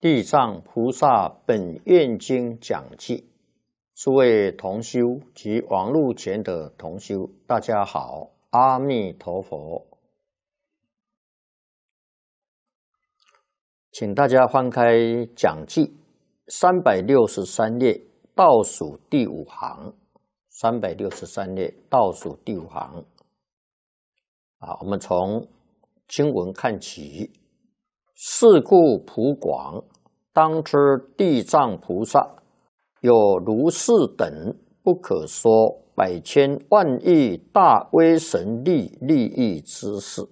地藏菩萨本愿经讲记，诸位同修及网络前的同修，大家好，阿弥陀佛。请大家翻开讲记363页倒数第5行，363页倒数第5行。我们从经文看起。是故普广，当知地藏菩萨有如是等不可说百千万亿大威神力利益之事。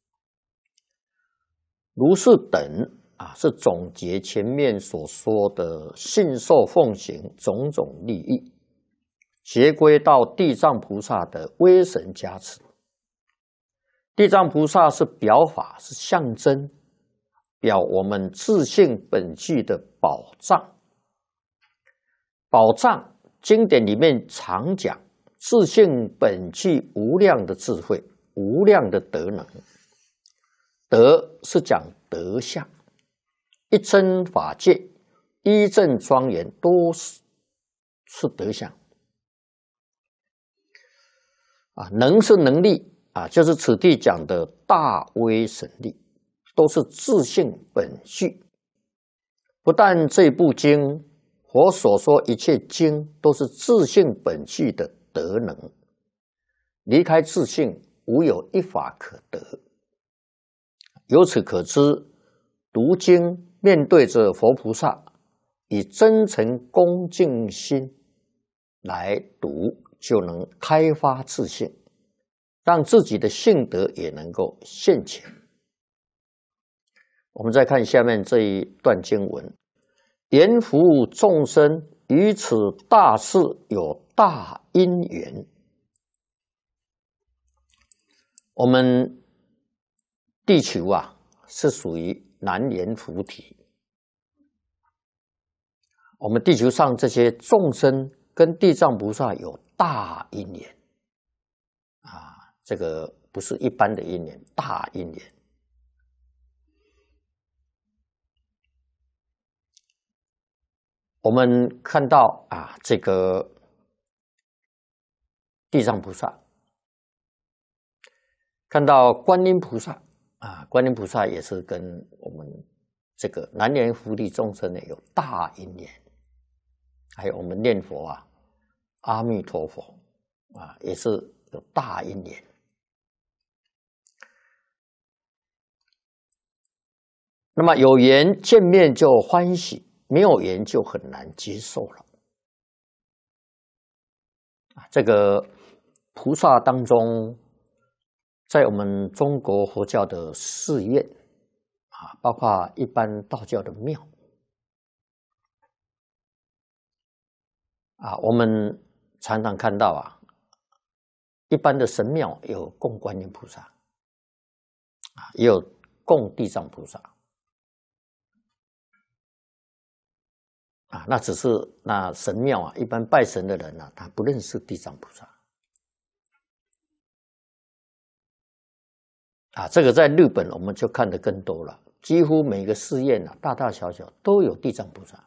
如是等是总结前面所说的信受奉行种种利益，结归到地藏菩萨的威神加持。地藏菩萨是表法，是象征，表我们自性本具的宝藏。宝藏经典里面常讲，自性本具无量的智慧，无量的德能。德是讲德相，一真法界，一正庄严，都是德相。能是能力就是此地讲的大威神力。都是自性本具，不但这部经，佛所说一切经都是自性本具的德能，离开自性，无有一法可得。由此可知，读经面对着佛菩萨，以真诚恭敬心来读，就能开发自性，让自己的性德也能够现前。我们再看下面这一段经文，言服务众生于此大事有大因缘。我们地球是属于南阎浮提，我们地球上这些众生跟地藏菩萨有大因缘这个不是一般的因缘，大因缘。我们看到这个地藏菩萨，看到观音菩萨观音菩萨也是跟我们这个南阎浮提众生有大因缘。还有我们念佛阿弥陀佛也是有大因缘。那么有缘见面就欢喜，没有缘就很难接受了。这个菩萨当中，在我们中国佛教的寺院包括一般道教的庙我们常常看到一般的神庙有供观音菩萨也有供地藏菩萨那只是那神庙一般拜神的人他不认识地藏菩萨这个在日本我们就看得更多了，几乎每个寺院大大小小都有地藏菩萨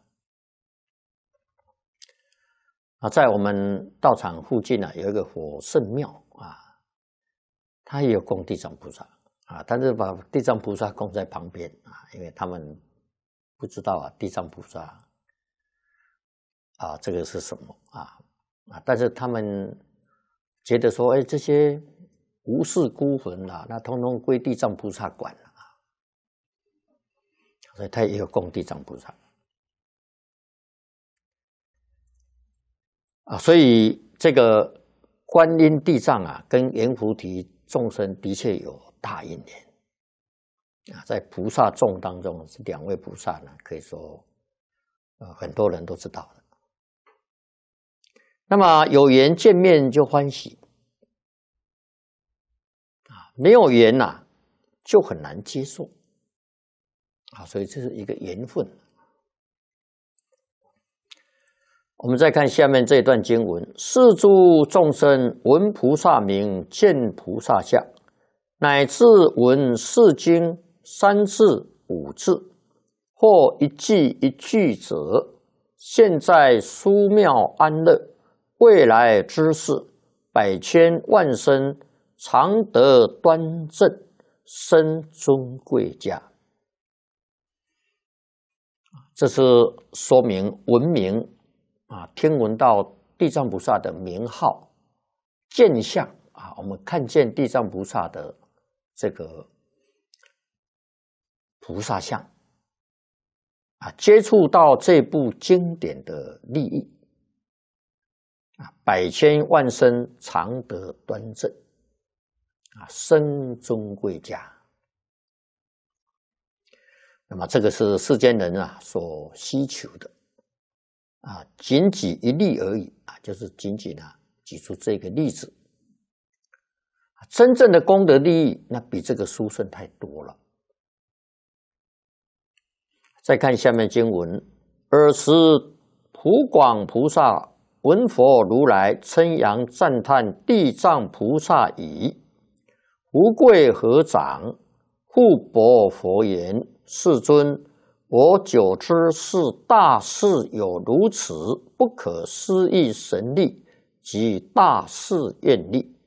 在我们道场附近有一个火圣庙它也有供地藏菩萨但是把地藏菩萨供在旁边因为他们不知道地藏菩萨这个是什么但是他们觉得说这些无事孤魂那通通归地藏菩萨管了所以他也有供地藏菩萨所以这个观音地藏跟阎浮提众生的确有大因缘在菩萨众当中是2位菩萨可以说很多人都知道的。那么有缘见面就欢喜没有缘就很难接受所以这是一个缘分。我们再看下面这段经文，是诸众生闻菩萨名，见菩萨相，乃至闻四经3字5字，或或一句一句者，现在殊妙安乐，未来之事，百千万生，常得端正，生尊贵家。这是说明闻名听闻到地藏菩萨的名号，见相我们看见地藏菩萨的这个菩萨相接触到这部经典的利益百千万生常得端正生尊贵家。那么这个是世间人所希求的仅举一例而已就是仅举举出这个例子。真正的功德利益那比这个殊胜太多了。再看下面经文：尔时普广菩萨闻佛如来称扬赞叹地藏菩萨已，无贵合掌，复白佛言：世尊，我久知是大事有如此不可思议神力及大誓愿力。